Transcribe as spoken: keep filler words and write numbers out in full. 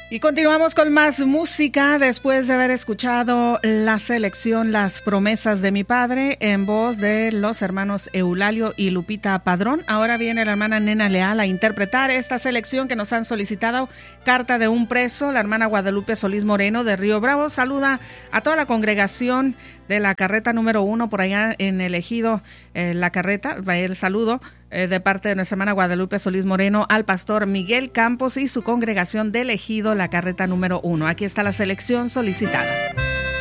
Y continuamos con más música después de haber escuchado la selección Las promesas de mi padre en voz de los hermanos Eulalio y Lupita Padrón. Ahora viene la hermana Nena Leal a interpretar esta selección que nos han solicitado, Carta de un preso. La hermana Guadalupe Solís Moreno de Río Bravo saluda a toda la congregación de la carreta número uno por allá en el ejido, eh, la carreta, el saludo eh, de parte de nuestra hermana Guadalupe Solís Moreno al pastor Miguel Campos y su congregación del ejido, la carreta número uno. Aquí está la selección solicitada.